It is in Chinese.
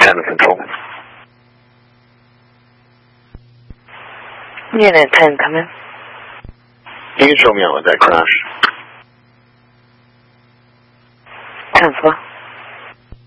10 control. Unit 10, come in. You can show me out with that crash. 10 4.